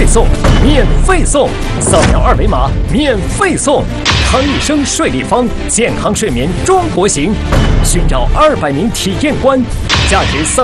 快送，免费送，扫描二维码免费送。康一生睡立方，健康睡眠中国行，寻找200名体验官，价值